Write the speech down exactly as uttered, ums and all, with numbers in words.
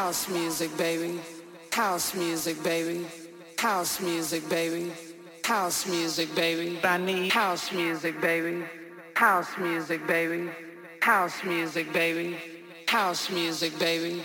House music, baby. House music, baby. House music, baby. House music, baby. I need house music, baby. House music, baby. House music, baby. House music, baby.